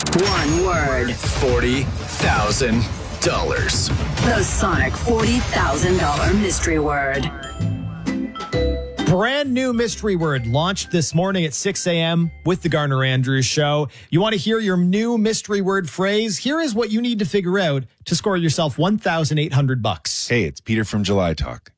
One word. $40,000. The Sonic $40,000 mystery word. Brand new mystery word launched this morning at 6 a.m. with the Garner Andrews Show. You want to hear your new mystery word phrase? Here is what you need to figure out to score yourself $1,800. Hey, it's Peter from July Talk.